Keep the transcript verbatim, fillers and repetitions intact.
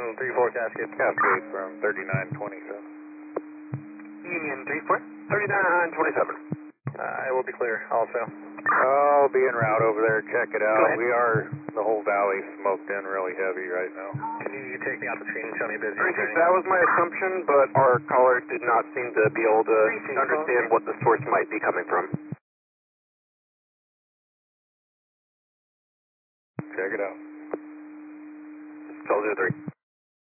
Union three four Cascade. Cascade from thirty-nine twenty-seven. Union three four, thirty-nine twenty-seven. I will be clear also. I'll be en route over there, check it Go out. ahead. We are, the whole valley smoked in really heavy right now. Can you take me off the screen and show me busy? three six, that was my assumption, but our caller did not seem to be able to understand what the source might be coming from. Check it out. Soldier three.